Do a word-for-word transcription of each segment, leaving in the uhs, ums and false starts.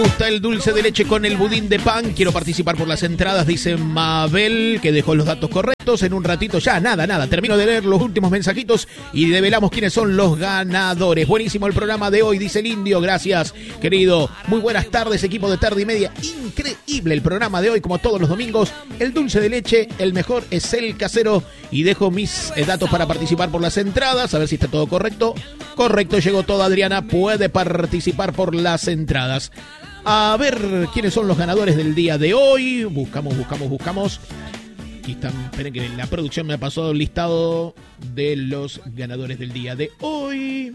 Me gusta el dulce de leche con el budín de pan. Quiero participar por las entradas, dice Mabel, que dejó los datos correctos. En un ratito ya, nada, nada. Termino de leer los últimos mensajitos y develamos quiénes son los ganadores. Buenísimo el programa de hoy, dice el Indio. Gracias, querido. Muy buenas tardes, equipo de Tarde y Media. Increíble el programa de hoy, como todos los domingos. El dulce de leche, el mejor es el casero. Y dejo mis eh, datos para participar por las entradas. A ver si está todo correcto. Correcto, llegó todo, Adriana. Puede participar por las entradas. A ver quiénes son los ganadores del día de hoy. Buscamos, buscamos, buscamos. Aquí están. Esperen que la producción me ha pasado el listado de los ganadores del día de hoy.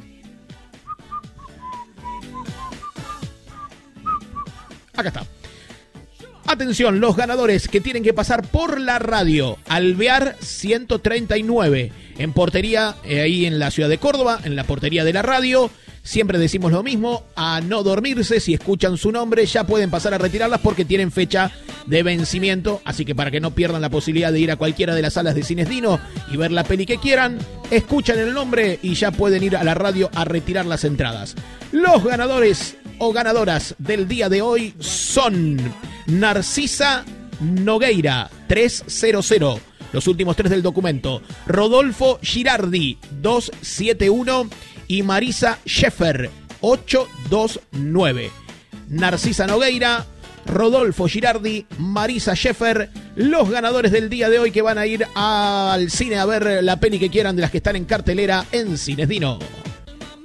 Acá está. Atención, los ganadores que tienen que pasar por la radio. Alvear ciento treinta y nueve. En portería, eh, ahí en la ciudad de Córdoba, en la portería de la radio. Siempre decimos lo mismo, a no dormirse. Si escuchan su nombre ya pueden pasar a retirarlas porque tienen fecha de vencimiento. Así que para que no pierdan la posibilidad de ir a cualquiera de las salas de Cines Dino y ver la peli que quieran, escuchan el nombre y ya pueden ir a la radio a retirar las entradas. Los ganadores o ganadoras del día de hoy son Narcisa Nogueira, trescientos. Los últimos tres del documento. Rodolfo Girardi, doscientos setenta y uno. Y Marisa Scheffer, ochocientos veintinueve. Narcisa Nogueira, Rodolfo Girardi, Marisa Scheffer, los ganadores del día de hoy que van a ir al cine a ver la peli que quieran de las que están en cartelera en Cines Dino.